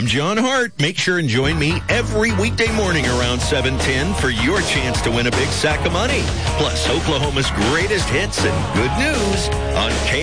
I'm John Hart. Make sure and join me every weekday morning around 7:10 for your chance to win a big sack of money. Plus, Oklahoma's greatest hits and good news on